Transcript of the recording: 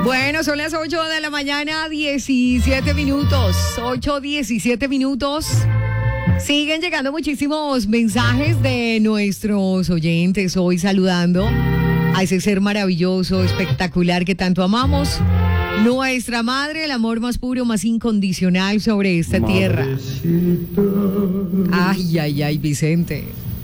Bueno, son las 8 de la mañana, 17 minutos. 8:17 minutos. Siguen llegando muchísimos mensajes de nuestros oyentes hoy saludando a ese ser maravilloso, espectacular que tanto amamos. Nuestra madre, el amor más puro, más incondicional sobre esta tierra. Ay, ay, ay, Vicente.